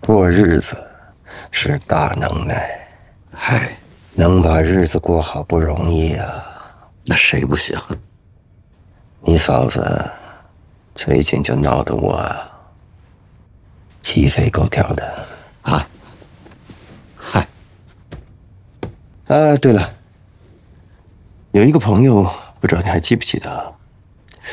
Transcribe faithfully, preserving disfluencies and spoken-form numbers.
过日子是大能耐， 嗨， 能把日子过好不容易啊。 那谁不行？ 你嫂子最近就闹得我鸡飞狗跳的啊。嗨， 啊，对了，有一个朋友，不知道你还记不记得？